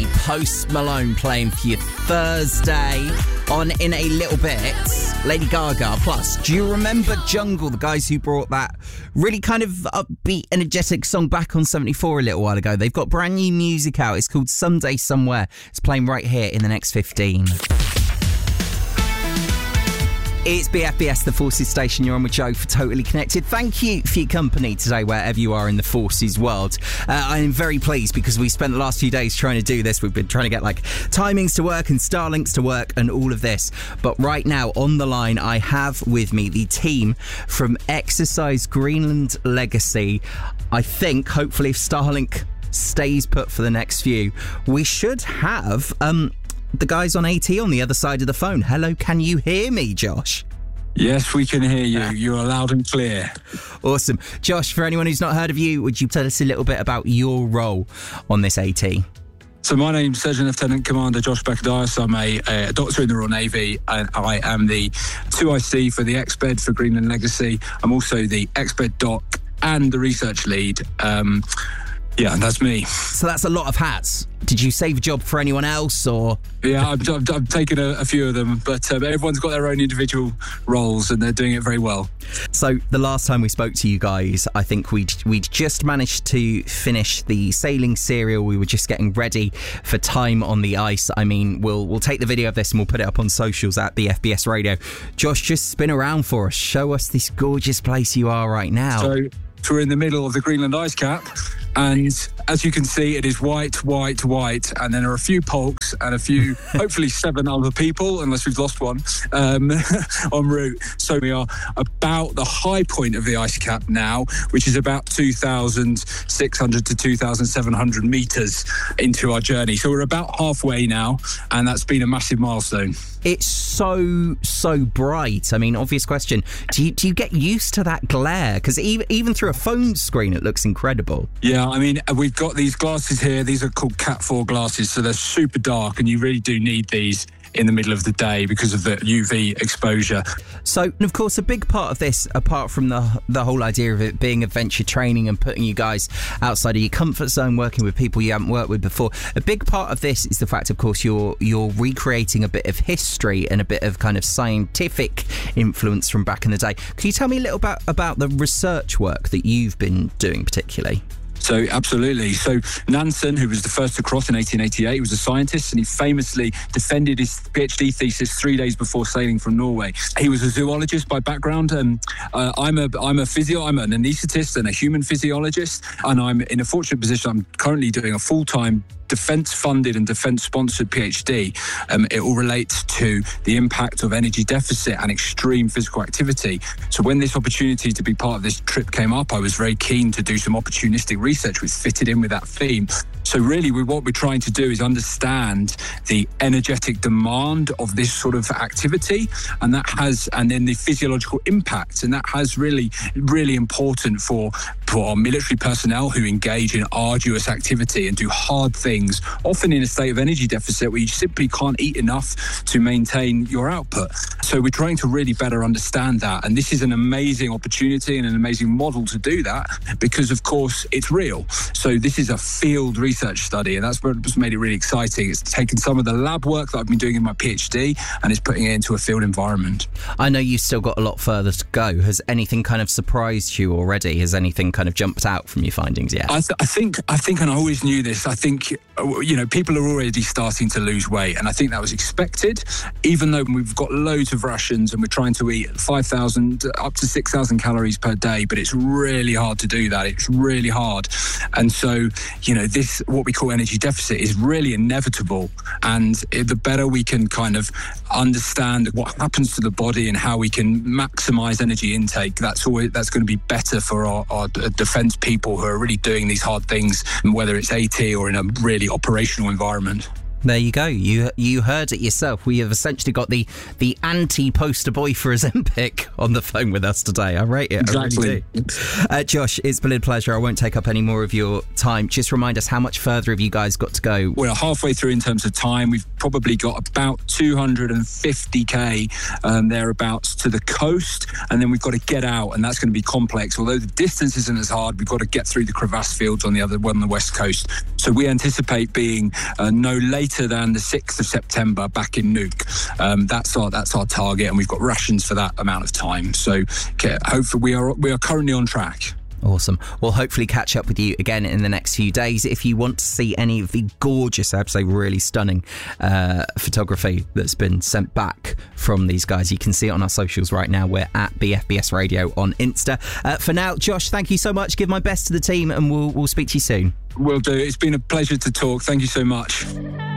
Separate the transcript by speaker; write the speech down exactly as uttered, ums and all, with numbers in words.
Speaker 1: Post Malone playing for you Thursday on In a Little Bit. Lady Gaga. Plus, do you remember Jungle, the guys who brought that really kind of upbeat, energetic song back on seventy-four a little while ago? They've got brand new music out. It's called Someday Somewhere. It's playing right here in the next fifteen. It's B F B S, the Forces station. You're on with Joe for Totally Connected. Thank you for your company today, wherever you are in the Forces world. Uh, I am very pleased because we spent the last few days trying to do this. We've been trying to get like timings to work and Starlinks to work and all of this. But right now on the line, I have with me the team from Exercise Greenland Legacy. I think, hopefully, if Starlink stays put for the next few, we should have... um. the guys on AT on the other side of the phone. Hello, can you hear me, Josh?
Speaker 2: Yes, we can hear you. You're loud and clear.
Speaker 1: Awesome. Josh, for anyone who's not heard of you, would you tell us a little bit about your role on this AT?
Speaker 2: So my name's Sergeant Lieutenant Commander Josh Beckadias. I'm a, a doctor in the Royal Navy, and I am the two I C for the Exped for Greenland Legacy. I'm also the Exped doc and the research lead. Um, yeah, that's me.
Speaker 1: So that's a lot of hats. Did you save a job for anyone else, or...?
Speaker 2: Yeah, I've, I've, I've taken a, a few of them, but um, everyone's got their own individual roles and they're doing it very well.
Speaker 1: So the last time we spoke to you guys, I think we'd, we'd just managed to finish the sailing serial. We were just getting ready for time on the ice. I mean, we'll we'll take the video of this and we'll put it up on socials at B F B S Radio. Josh, just spin around for us. Show us this gorgeous place you are right now.
Speaker 2: So, so we're in the middle of the Greenland ice cap. And as you can see, it is white, white, white. And then there are a few polks and a few, hopefully seven other people, unless we've lost one, um, en route. So we are about the high point of the ice cap now, which is about two thousand six hundred to two thousand seven hundred metres into our journey. So we're about halfway now, and that's been a massive milestone.
Speaker 1: It's so, so bright. I mean, obvious question. Do you, do you get used to that glare? Because even, even through a phone screen, it looks incredible.
Speaker 2: Yeah, I mean, we've got these glasses here. These are called Cat four glasses, so they're super dark, and you really do need these in the middle of the day because of the U V exposure.
Speaker 1: So, of course, a big part of this, apart from the the whole idea of it being adventure training and putting you guys outside of your comfort zone, working with people you haven't worked with before, a big part of this is the fact, of course, you're you're recreating a bit of history and a bit of kind of scientific influence from back in the day. Can you tell me a little bit about the research work that you've been doing particularly?
Speaker 2: So, absolutely. So, Nansen, who was the first to cross in eighteen eighty-eight, was a scientist, and he famously defended his PhD thesis three days before sailing from Norway. He was a zoologist by background, and uh, I'm a I'm a physio, I'm an anaesthetist and a human physiologist, and I'm in a fortunate position. I'm currently doing a full-time defence-funded and defence-sponsored PhD. Um, it all relates to the impact of energy deficit and extreme physical activity. So when this opportunity to be part of this trip came up, I was very keen to do some opportunistic research which fitted in with that theme. So really, we, what we're trying to do is understand the energetic demand of this sort of activity, and that has, and then the physiological impact, and that has really, really important for, for our military personnel who engage in arduous activity and do hard things, often in a state of energy deficit where you simply can't eat enough to maintain your output. So we're trying to really better understand that, and this is an amazing opportunity and an amazing model to do that because, of course, it's real. So this is a field research study, and that's what's made it really exciting. It's taken some of the lab work that I've been doing in my PhD and it's putting it into a field environment.
Speaker 1: I know you've still got a lot further to go. Has anything kind of surprised you already? Has anything kind of jumped out from your findings yet?
Speaker 2: I, th- I think, I think, and I always knew this, I think, you know, people are already starting to lose weight, and I think that was expected, even though we've got loads of rations and we're trying to eat five thousand up to six thousand calories per day, but it's really hard to do that. It's really hard. And so, you know, this, what we call energy deficit, is really inevitable. And the better we can kind of understand what happens to the body and how we can maximize energy intake, that's always, that's going to be better for our, our defense people who are really doing these hard things, whether it's AT or in a really operational environment.
Speaker 1: There you go. You you heard it yourself. We have essentially got the the anti-poster boy for Ozempic on the phone with us today. I rate it.
Speaker 2: Exactly.
Speaker 1: I really do. Uh, Josh, it's been a pleasure. I won't take up any more of your time. Just remind us, how much further have you guys got to go?
Speaker 2: We're halfway through in terms of time. We've probably got about two hundred fifty k um, thereabouts to the coast, and then we've got to get out, and that's going to be complex. Although the distance isn't as hard, we've got to get through the crevasse fields on the other on the west coast. So we anticipate being uh, no later than the sixth of September back in Nuuk. Um, that's our that's our target, and we've got rations for that amount of time. So okay, hopefully we are we are currently on track.
Speaker 1: Awesome. We'll hopefully catch up with you again in the next few days. If you want to see any of the gorgeous, I have to say really stunning uh, photography that's been sent back from these guys, you can see it on our socials right now. We're at B F B S Radio on Insta. Uh, for now, Josh, thank you so much. Give my best to the team, and we'll we'll speak to you soon.
Speaker 2: Will do. It's been a pleasure to talk. Thank you so much.